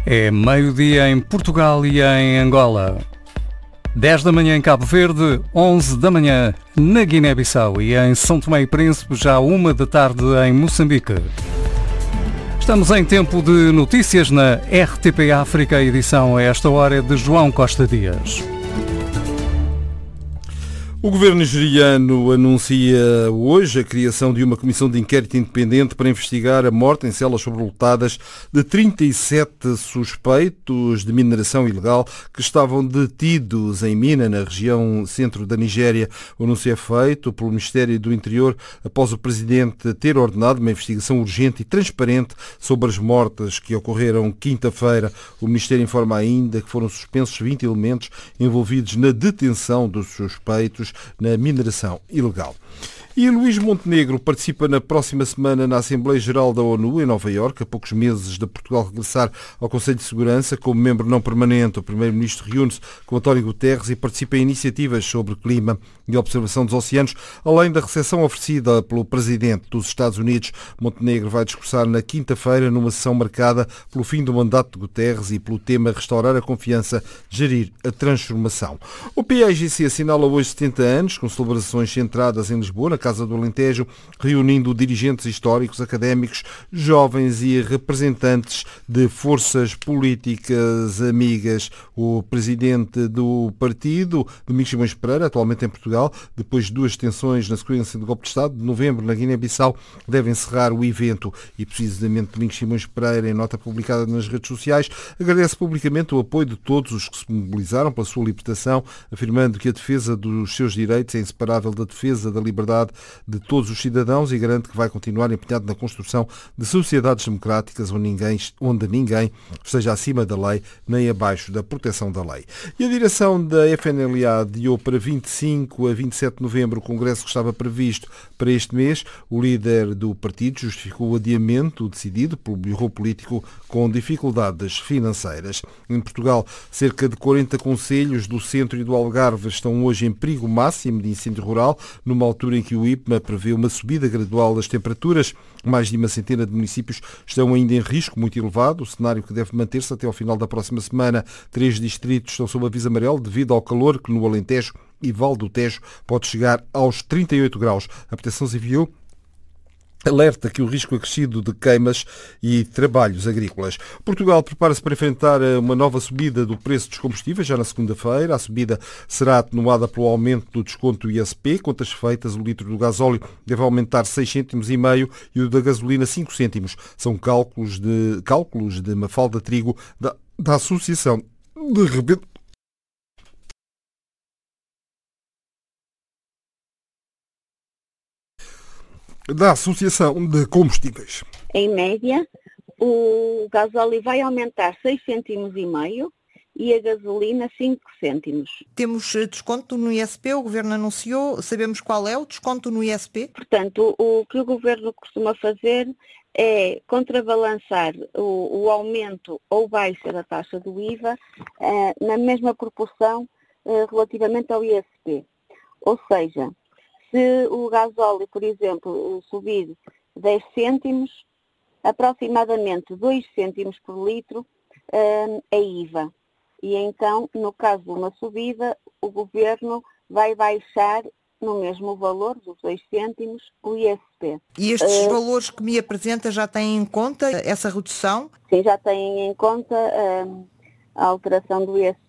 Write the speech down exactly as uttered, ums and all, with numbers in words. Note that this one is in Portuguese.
É meio-dia em Portugal e em Angola. dez da manhã em Cabo Verde, onze da manhã na Guiné-Bissau e em São Tomé e Príncipe, já uma da tarde em Moçambique. Estamos em tempo de notícias na R T P África, a edição a esta hora é de João Costa Dias. O governo nigeriano anuncia hoje a criação de uma comissão de inquérito independente para investigar a morte em celas sobrelotadas de trinta e sete suspeitos de mineração ilegal que estavam detidos em Mina, na região centro da Nigéria. O anúncio é feito pelo Ministério do Interior após o presidente ter ordenado uma investigação urgente e transparente sobre as mortes que ocorreram quinta-feira. O Ministério informa ainda que foram suspensos vinte elementos envolvidos na detenção dos suspeitos na mineração ilegal. E Luís Montenegro participa na próxima semana na Assembleia Geral da ONU, em Nova Iorque, a poucos meses de Portugal regressar ao Conselho de Segurança. Como membro não permanente, o Primeiro-Ministro reúne-se com António Guterres e participa em iniciativas sobre clima e observação dos oceanos, além da recepção oferecida pelo Presidente dos Estados Unidos. Montenegro vai discursar na quinta-feira numa sessão marcada pelo fim do mandato de Guterres e pelo tema Restaurar a Confiança, Gerir a Transformação. O P I G C assinala hoje setenta anos, com celebrações centradas em Lisboa, na Casa do Alentejo, reunindo dirigentes históricos, académicos, jovens e representantes de forças políticas amigas. O presidente do partido, Domingos Simões Pereira, atualmente em Portugal, depois de duas detenções na sequência do golpe de Estado de novembro na Guiné-Bissau, deve encerrar o evento e, precisamente, Domingos Simões Pereira, em nota publicada nas redes sociais, agradece publicamente o apoio de todos os que se mobilizaram pela sua libertação, afirmando que a defesa dos seus direitos é inseparável da defesa da liberdade de todos os cidadãos e garante que vai continuar empenhado na construção de sociedades democráticas onde ninguém, onde ninguém esteja acima da lei nem abaixo da proteção da lei. E a direção da F N L A adiou para vinte e cinco a vinte e sete de novembro o congresso que estava previsto para este mês. O líder do partido justificou o adiamento decidido pelo Bureau Político com dificuldades financeiras. Em Portugal, cerca de quarenta concelhos do centro e do Algarve estão hoje em perigo máximo de incêndio rural, numa altura em que o I P M A prevê uma subida gradual das temperaturas. Mais de uma centena de municípios estão ainda em risco muito elevado, o cenário que deve manter-se até ao final da próxima semana. Três distritos estão sob aviso amarelo devido ao calor que no Alentejo e Val do Tejo pode chegar aos trinta e oito graus. A Proteção Civil alerta que o risco acrescido de queimas e trabalhos agrícolas. Portugal prepara-se para enfrentar uma nova subida do preço dos combustíveis já na segunda-feira. A subida será atenuada pelo aumento do desconto I S P. Contas feitas, o litro do gasóleo deve aumentar seis cêntimos e meio e o da gasolina cinco cêntimos. São cálculos de, cálculos de Mafalda Trigo da, da Associação de Rebento da Associação de Combustíveis. Em média, o gasóleo vai aumentar seis cêntimos e meio e a gasolina cinco cêntimos. Temos desconto no I S P, o Governo anunciou, sabemos qual é o desconto no I S P? Portanto, o, o que o Governo costuma fazer é contrabalançar o, o aumento ou baixa da taxa do I V A eh, na mesma proporção eh, relativamente ao I S P. Ou seja, se o gasóleo, por exemplo, subir dez cêntimos, aproximadamente dois cêntimos por litro é I V A. E então, no caso de uma subida, o Governo vai baixar no mesmo valor, dos dois cêntimos, o I S P. E estes uh, valores que me apresenta já têm em conta essa redução? Sim, já têm em conta uh, a alteração do I S